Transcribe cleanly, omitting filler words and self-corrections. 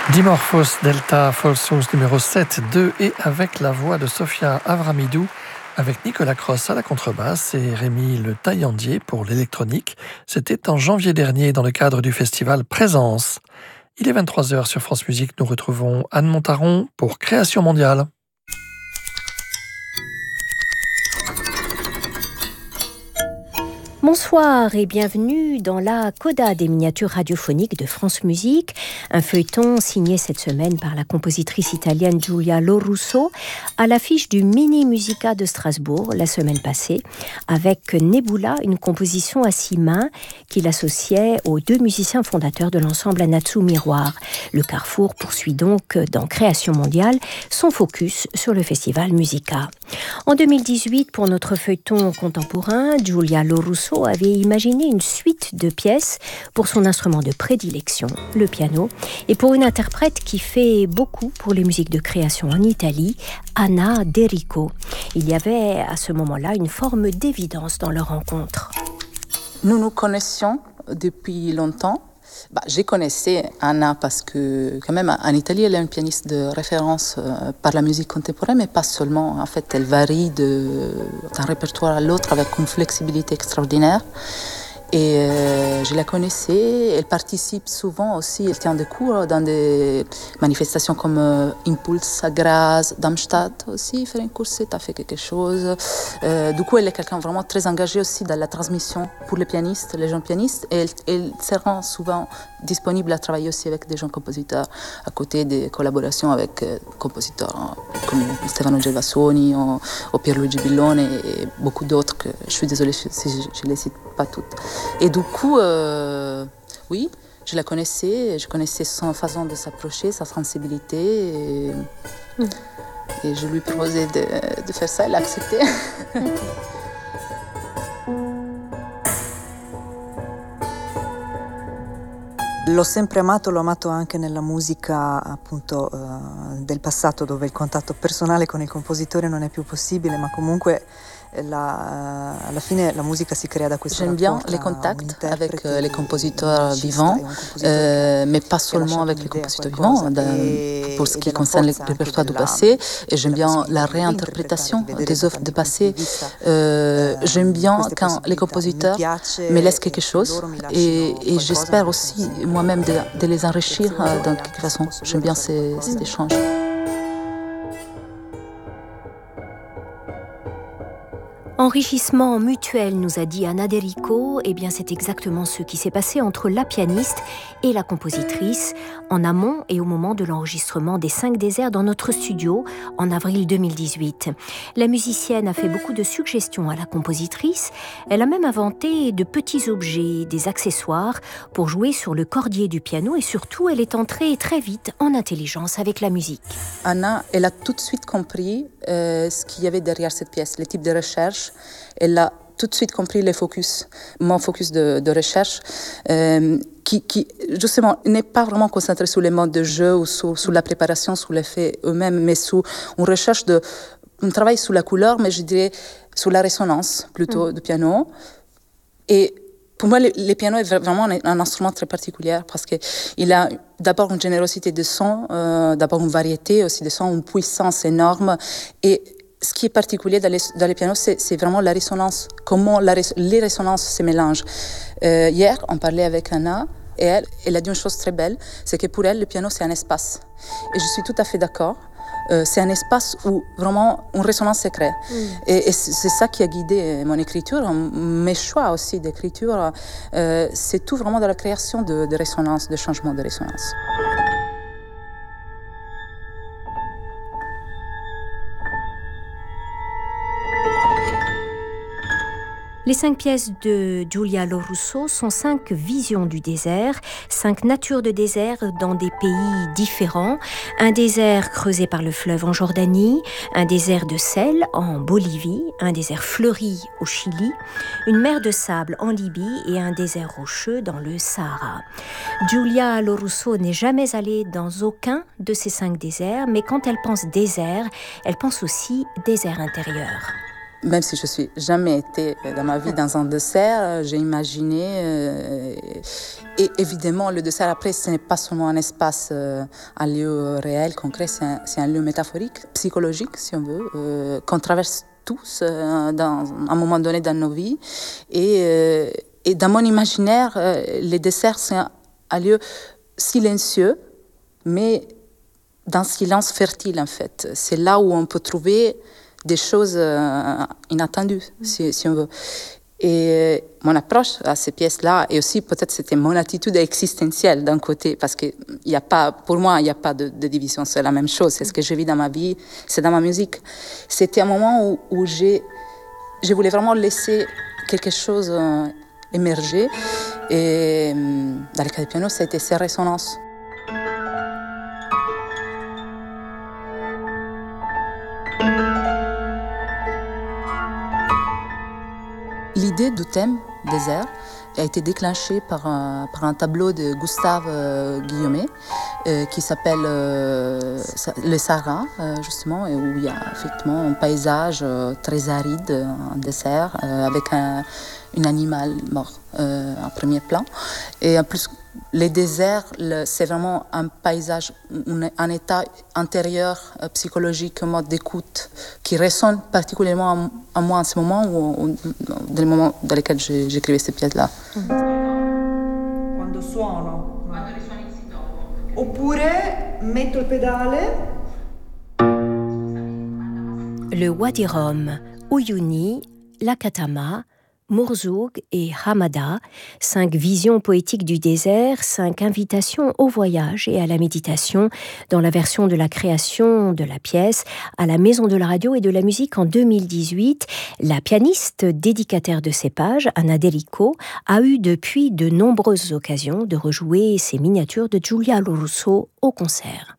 Dimorphos Delta Folsons numéro 7, 2 et avec la voix de Sofia Avramidou, avec Nicolas Cross à la contrebasse et Rémi Le Taillandier pour l'électronique. C'était en janvier dernier dans le cadre du festival Présence. Il est 23h sur France Musique, nous retrouvons Anne Montaron pour Création mondiale. Bonsoir et bienvenue dans la Coda des miniatures radiophoniques de France Musique, un feuilleton signé cette semaine par la compositrice italienne Giulia Lorusso, à l'affiche du Mini Musica de Strasbourg la semaine passée, avec Nebula, une composition à 6 mains qu'il associait aux 2 musiciens fondateurs de l'ensemble Anatsu Miroir. Le Carrefour poursuit donc dans Création mondiale son focus sur le festival Musica. En 2018, pour notre feuilleton contemporain, Giulia Lorusso avait imaginé une suite de pièces pour son instrument de prédilection, le piano, et pour une interprète qui fait beaucoup pour les musiques de création en Italie, Anna De Rico. Il y avait à ce moment-là une forme d'évidence dans leur rencontre. Nous nous connaissions depuis longtemps. Je connaissais Anna parce que, quand même, en Italie, elle est une pianiste de référence par la musique contemporaine, mais pas seulement. En fait, elle varie d'un répertoire à l'autre avec une flexibilité extraordinaire. Et je la connaissais, elle participe souvent aussi, elle tient des cours dans des manifestations comme Impulse à Graz, Darmstadt aussi, faire une course, a fait quelque chose. Du coup, elle est quelqu'un vraiment très engagé aussi dans la transmission pour les pianistes, les jeunes pianistes, et elle se rend souvent disponible à travailler aussi avec des jeunes compositeurs, à côté des collaborations avec compositeurs comme Stefano Gervasoni ou Pierluigi Billone et beaucoup d'autres que je suis désolée si je ne les cite pas toutes. Et du coup, oui, je la connaissais, je connaissais son façon de s'approcher, sa sensibilité, et je lui proposais de faire ça, elle a accepté. L'ho sempre amato, l'ho amato anche nella musica appunto del passato, dove il contatto personale con il compositore non è più possibile, ma comunque alla fine la musica si crea da questo rapporto. J'aime bien les contacts avec les compositeurs vivants, mais pas seulement avec les compositeurs vivants, pour ce qui concerne le répertoire du passé. Et j'aime bien la réinterprétation des œuvres du passé. J'aime bien quand les compositeurs me laissent quelque chose, et j'espère aussi moi-même de les enrichir de quelque façon. J'aime bien ces échanges. Enrichissement mutuel, nous a dit Anna De Rico. Eh bien, c'est exactement ce qui s'est passé entre la pianiste et la compositrice en amont et au moment de l'enregistrement des 5 déserts dans notre studio en avril 2018. La musicienne a fait beaucoup de suggestions à la compositrice. Elle a même inventé de petits objets, des accessoires pour jouer sur le cordier du piano, et surtout, elle est entrée très vite en intelligence avec la musique. Anna, elle a tout de suite compris ce qu'il y avait derrière cette pièce, les types de recherche. Elle a tout de suite compris mon focus de recherche, qui justement n'est pas vraiment concentré sur les modes de jeu ou sur la préparation, sur les faits eux-mêmes, mais sur une recherche un travail sur la couleur, mais je dirais sur la résonance plutôt du piano. Et pour moi, le piano est vraiment un instrument très particulier parce qu'il a d'abord une générosité de son, d'abord une variété aussi de sons, une puissance énorme. Et ce qui est particulier dans les pianos, c'est vraiment la résonance, comment les résonances se mélangent. Hier, on parlait avec Anna, et elle a dit une chose très belle, c'est que pour elle, le piano, c'est un espace. Et je suis tout à fait d'accord. C'est un espace où vraiment une résonance se crée. Et c'est ça qui a guidé mon écriture, mes choix aussi d'écriture. C'est tout vraiment dans la création de résonance, de changement de résonance. Les 5 pièces de Giulia Lorusso sont 5 visions du désert, 5 natures de désert dans des pays différents. Un désert creusé par le fleuve en Jordanie, un désert de sel en Bolivie, un désert fleuri au Chili, une mer de sable en Libye et un désert rocheux dans le Sahara. Giulia Lorusso n'est jamais allée dans aucun de ces 5 déserts, mais quand elle pense désert, elle pense aussi désert intérieur. même si je suis jamais été dans ma vie dans un dessert, j'ai imaginé. Et évidemment, le dessert, après, ce n'est pas seulement un espace, un lieu réel, concret, c'est un lieu métaphorique, psychologique, si on veut, qu'on traverse tous dans un moment donné dans nos vies. Et dans mon imaginaire, les desserts, c'est un lieu silencieux, mais d'un silence fertile, en fait. C'est là où on peut trouver des choses inattendues, si on veut. Et mon approche à ces pièces-là, et aussi peut-être c'était mon attitude existentielle d'un côté, parce que pour moi, il n'y a pas de division, c'est la même chose, c'est ce que je vis dans ma vie, c'est dans ma musique. C'était un moment où je voulais vraiment laisser quelque chose émerger, et dans le cas du piano, ça a été ces résonances. L'idée du thème désert a été déclenchée par un tableau de Gustave Guillaumet qui s'appelle Le Sahara, justement, et où il y a effectivement un paysage très aride, un désert, avec un animal mort en premier plan. Et en plus, les déserts, c'est vraiment un paysage, un état intérieur, psychologique, un mode d'écoute qui résonne particulièrement à moi en ce moment, dans les moments dans lesquels j'écrivais ces pièces-là. Quando suono. Quando li suoni si dopo. Oppure metto il pedale. Le Wadi Rum, Uyuni, Lakatama, Mourzoug et Hamada, 5 visions poétiques du désert, 5 invitations au voyage et à la méditation dans la version de la création de la pièce à la Maison de la Radio et de la Musique en 2018. La pianiste dédicataire de ces pages, Anna Delico, a eu depuis de nombreuses occasions de rejouer ces miniatures de Giulia Lorusso au concert.